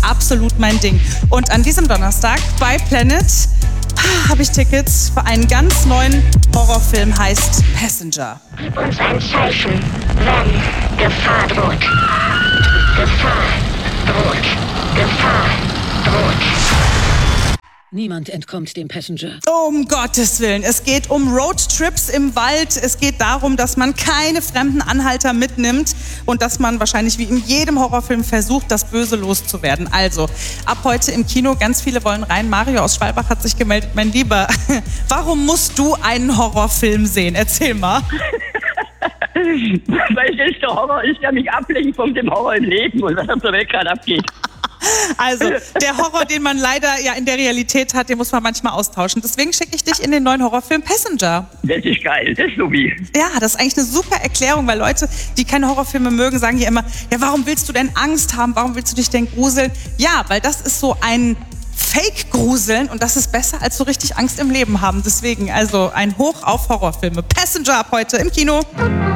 absolut mein Ding. Und an diesem Donnerstag bei Planet habe ich Tickets für einen ganz neuen Horrorfilm, heißt Passenger. Gib uns ein Zeichen, wenn Gefahr droht. Gefahr droht. Gefahr droht. Niemand entkommt dem Passenger. Um Gottes Willen. Es geht um Roadtrips im Wald. Es geht darum, dass man keine fremden Anhalter mitnimmt und dass man wahrscheinlich wie in jedem Horrorfilm versucht, das Böse loszuwerden. Also, ab heute im Kino. Ganz viele wollen rein. Mario aus Schwalbach hat sich gemeldet. Mein Lieber, warum musst du einen Horrorfilm sehen? Erzähl mal. Weil das der Horror ist, der mich ablenkt von dem Horror im Leben und was auf der Welt gerade abgeht. Also, der Horror, den man leider ja in der Realität hat, den muss man manchmal austauschen. Deswegen schicke ich dich in den neuen Horrorfilm Passenger. Das ist geil, das ist so wie. Ja, das ist eigentlich eine super Erklärung, weil Leute, die keine Horrorfilme mögen, sagen ja immer, ja, warum willst du denn Angst haben? Warum willst du dich denn gruseln? Ja, weil das ist so ein Fake-Gruseln und das ist besser als so richtig Angst im Leben haben. Deswegen also ein Hoch auf Horrorfilme. Passenger ab heute im Kino.